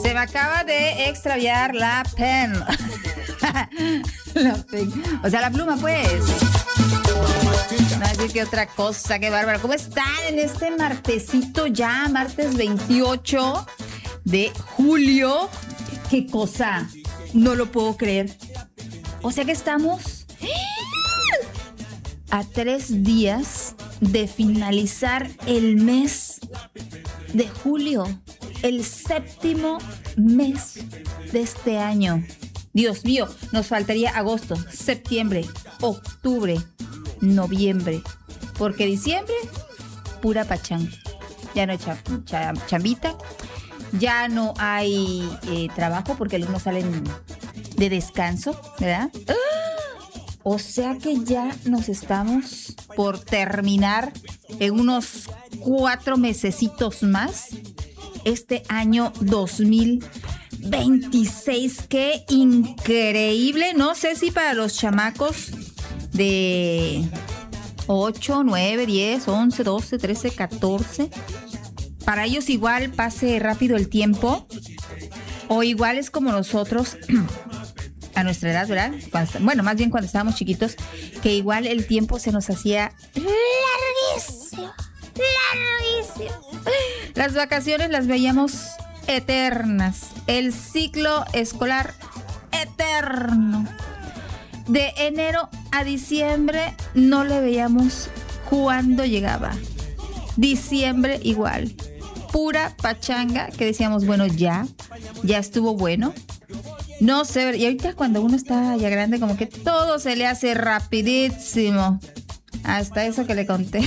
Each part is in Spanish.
Se me acaba de extraviar la pen. La pen. O sea, la pluma, pues. No decir que otra cosa, qué bárbaro. ¿Cómo están en este martesito ya? Martes 28 de julio. ¿Qué cosa? No lo puedo creer. O sea que estamos a 3 días de finalizar el mes de julio. El 7º mes de este año. Dios mío, nos faltaría agosto, septiembre, octubre, noviembre. Porque diciembre, pura pachanga. Ya no hay chambita. Ya no hay trabajo porque algunos salen de descanso, ¿verdad? O sea que ya nos estamos por terminar en unos 4 mesecitos más este año 2026. ¡Qué increíble! No sé si para los chamacos de 8, 9, 10, 11, 12, 13, 14, para ellos igual pase rápido el tiempo, o igual es como nosotros a nuestra edad, ¿verdad? Bueno, más bien cuando estábamos chiquitos, que igual el tiempo se nos hacía larguísimo. Las vacaciones las veíamos eternas. El ciclo escolar eterno. De enero a diciembre no le veíamos cuándo llegaba. Diciembre igual. Pura pachanga que decíamos, bueno, ya estuvo bueno. No sé, y ahorita cuando uno está ya grande, como que todo se le hace rapidísimo. Hasta eso que le conté.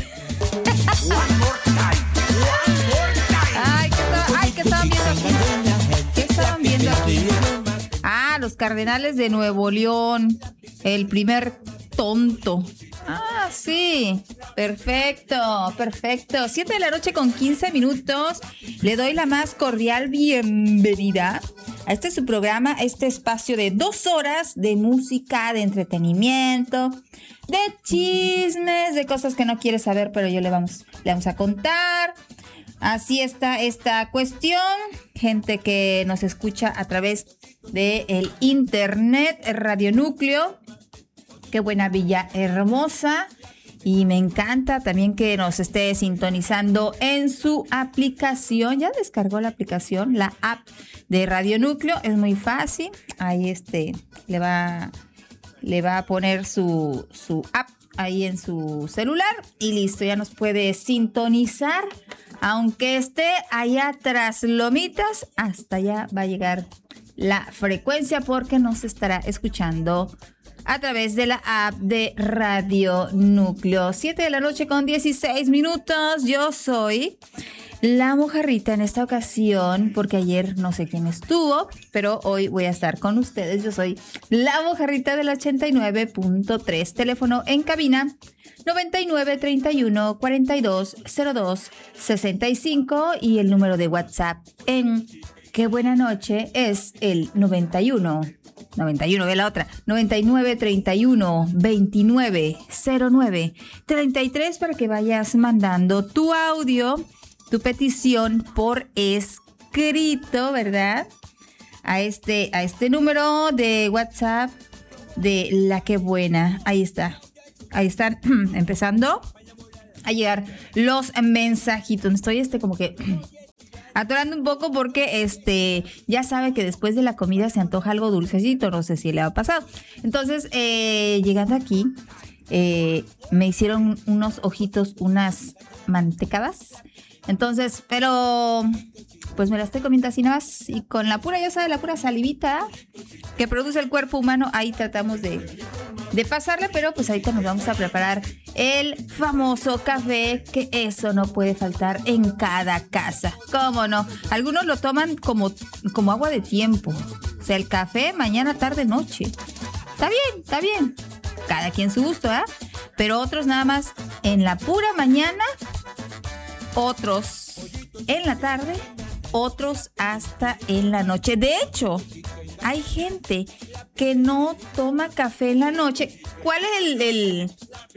¿Qué estaban viendo aquí? ¿Qué estaban viendo aquí? Ah, los Cardenales de Nuevo León. El primer tonto. Ah, sí. Perfecto. 7 de la noche con 15 minutos. Le doy la más cordial bienvenida a este su programa, este espacio de 2 horas de música, de entretenimiento, de chismes, de cosas que no quiere saber, pero le vamos a contar. Así está esta cuestión. Gente que nos escucha a través del internet, Radio Núcleo. Qué buena Villa Hermosa. Y me encanta también que nos esté sintonizando en su aplicación. ¿Ya descargó la aplicación? La app de Radio Núcleo. Es muy fácil. Ahí le va a poner su app ahí en su celular. Y listo, ya nos puede sintonizar. Aunque esté allá tras Lomitas, hasta allá va a llegar la frecuencia porque nos estará escuchando a través de la app de Radio Núcleo. 7 de la noche con 16 minutos. Yo soy la Mojarrita en esta ocasión, porque ayer no sé quién estuvo, pero hoy voy a estar con ustedes. Yo soy la Mojarrita del 89.3. Teléfono en cabina 99 31 42 02 65 y el número de WhatsApp en Qué Buena Noche es el 91 ve la otra 99 31 29 09 33 para que vayas mandando tu audio, tu petición por escrito, ¿verdad? A este número de WhatsApp de La Qué Buena. Ahí están empezando a llegar los mensajitos. Estoy como que atorando un poco porque ya sabe que después de la comida se antoja algo dulcecito. No sé si le ha pasado. Entonces, llegando aquí, me hicieron unos ojitos, unas mantecadas. Entonces, pero pues me la estoy comiendo así nada más. Y con la pura, ya sabe, la pura salivita que produce el cuerpo humano, ahí tratamos de pasarle, pero pues ahorita nos vamos a preparar el famoso café, que eso no puede faltar en cada casa. ¿Cómo no? Algunos lo toman como agua de tiempo. O sea, el café mañana, tarde, noche. Está bien. Cada quien su gusto, ¿eh? Pero otros nada más en la pura mañana, otros en la tarde, otros hasta en la noche. De hecho, hay gente que no toma café en la noche. ¿Cuál es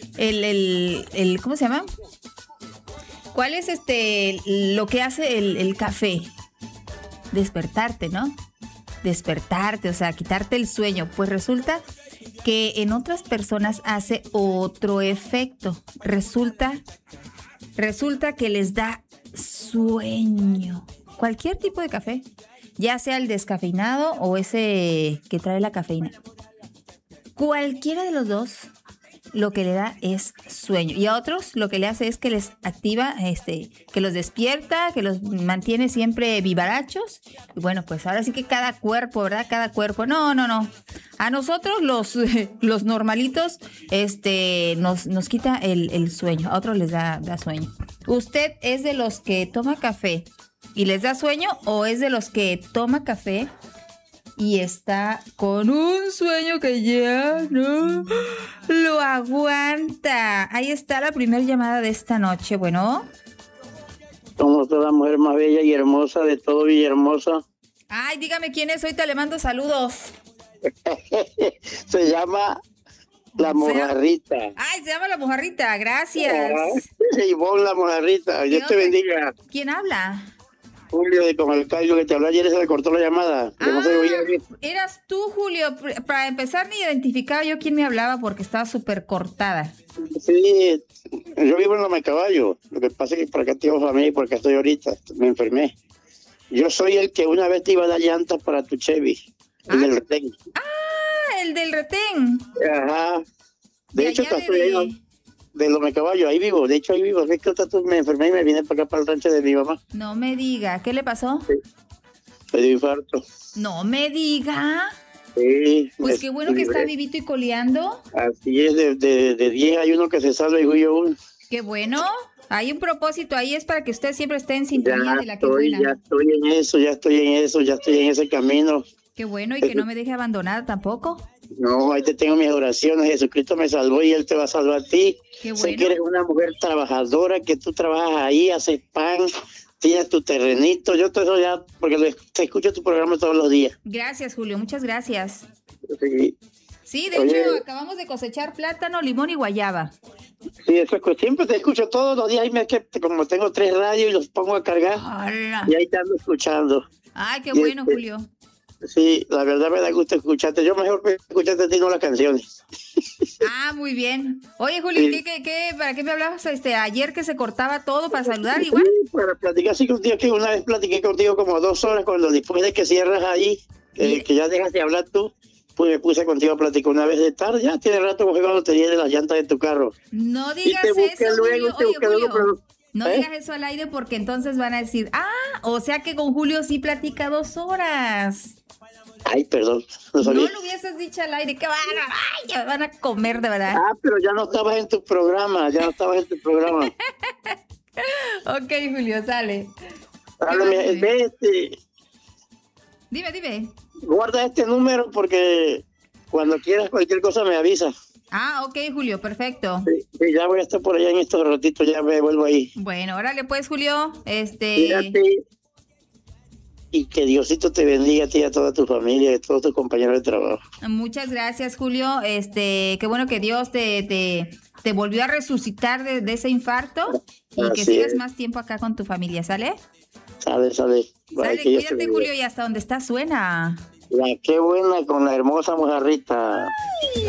el ¿cómo se llama? ¿Cuál es lo que hace el café? despertarte, ¿no? Despertarte, o sea, quitarte el sueño. Pues resulta que en otras personas hace otro efecto. Resulta que les da sueño. Cualquier tipo de café, ya sea el descafeinado o ese que trae la cafeína. Cualquiera de los dos, lo que le da es sueño. Y a otros lo que le hace es que les activa, que los despierta, que los mantiene siempre vivarachos. Y bueno, pues ahora sí que cada cuerpo, ¿verdad? Cada cuerpo. No. A nosotros los normalitos, nos quita el sueño. A otros les da sueño. ¿Usted es de los que toma café y les da sueño o es de los que toma café y está con un sueño que ya no lo aguanta? Ahí está la primera llamada de esta noche. Bueno. Somos la mujer más bella y hermosa de todo Villahermosa. Ay, dígame quién es. Ahorita le mando saludos. Se llama La Mojarrita. Ay, se llama La Mojarrita. Gracias. Ivonne La Mojarrita. Dios te bendiga. ¿Quién habla? Julio de Comalcallo, que te habló ayer, se le cortó la llamada. Que no se oía bien. Eras tú, Julio. Para empezar, ni identificaba yo quién me hablaba porque estaba súper cortada. Sí, yo vivo en Loma Caballo. Lo que pasa es que por acá tengo familia y por acá estoy ahorita. Me enfermé. Yo soy el que una vez te iba a dar llantas para tu Chevy. El del retén. Ah, el del retén. Ajá. De hecho, estoy ahí de Loma Caballo, ahí vivo. De hecho, ahí vivo. Es que me enfermé y me vine para acá, para el rancho de mi mamá. No me diga. ¿Qué le pasó? Sí. Me dio infarto. No me diga. Sí. Pues qué bueno que está vivito y coleando. Así es, de 10 hay uno que se salva y Julio uno. Qué bueno. Hay un propósito ahí, es para que usted siempre esté en sintonía de la que buena. Ya estoy en ese camino. Qué bueno, y que no me deje abandonada tampoco. No, ahí te tengo mis oraciones. Jesucristo me salvó y Él te va a salvar a ti. Qué bueno. Sé que eres una mujer trabajadora, que tú trabajas ahí, haces pan, tienes tu terrenito. Yo te doy ya, porque te escucho tu programa todos los días. Gracias, Julio, muchas gracias. Sí. Sí, de hecho, acabamos de cosechar plátano, limón y guayaba. Sí, eso es que siempre te escucho todos los días. Como tengo 3 radios y los pongo a cargar. ¡Hala! Y ahí te ando escuchando. Ay, qué bueno, Julio. Sí, la verdad me da gusto escucharte. Yo mejor que escucharte a ti, no las canciones. Ah, muy bien. Oye, Julio, Sí. ¿para qué me hablabas ayer que se cortaba todo para saludar igual? Sí, para platicar así contigo, que una vez platiqué contigo como 2 horas, cuando después de que cierras ahí, que ya dejas de hablar tú, pues me puse contigo a platicar una vez de tarde. Ya tiene rato que cuando te llene las llantas de tu carro. No digas eso, Julio. Oye, Julio, luego. no digas eso al aire porque entonces van a decir, o sea que con Julio sí platica 2 horas. Ay, perdón. No lo hubieses dicho al aire, que me van a comer de verdad. Ah, pero ya no estabas en tu programa, Ok, Julio, sale. Dime. Guarda este número porque cuando quieras cualquier cosa me avisas. Ah, ok, Julio, perfecto. Sí, ya voy a estar por allá en estos ratitos, ya me vuelvo ahí. Bueno, órale pues, Julio. Cuídate. Y que Diosito te bendiga a ti y a toda tu familia y a todos tus compañeros de trabajo. Muchas gracias, Julio. Qué bueno que Dios te volvió a resucitar de ese infarto y Así que sigas es. más tiempo acá con tu familia, ¿sale? Sale. Sale, cuídate, Julio, y hasta donde está suena. Qué buena con la hermosa Mojarrita.